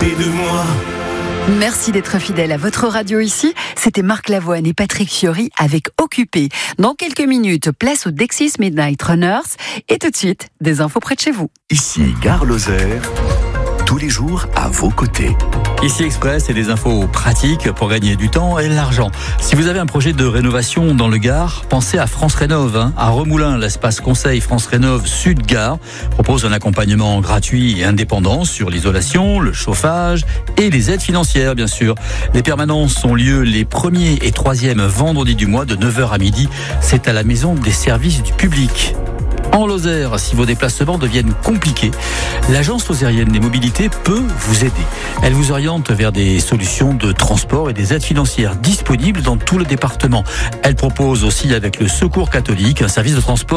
côté de moi. Merci d'être fidèle à votre radio ici. C'était Marc Lavoine et Patrick Fiori avec Occupé. Dans quelques minutes, place au Dexys Midnight Runners. Et tout de suite, des infos près de chez vous. Ici, Gare Lozère, tous les jours à vos côtés. Ici Express et des infos pratiques pour gagner du temps et de l'argent. Si vous avez un projet de rénovation dans le Gard, pensez à France Rénov. À Remoulins, l'espace conseil France Rénov Sud Gard propose un accompagnement gratuit et indépendant sur l'isolation, le chauffage et les aides financières, bien sûr. Les permanences ont lieu les 1er et 3e vendredis du mois de 9h à midi. C'est à la maison des services du public. En Lozère, si vos déplacements deviennent compliqués, l'agence lozérienne des mobilités peut vous aider. Elle vous oriente vers des solutions de transport et des aides financières disponibles dans tout le département. Elle propose aussi avec le Secours catholique un service de transport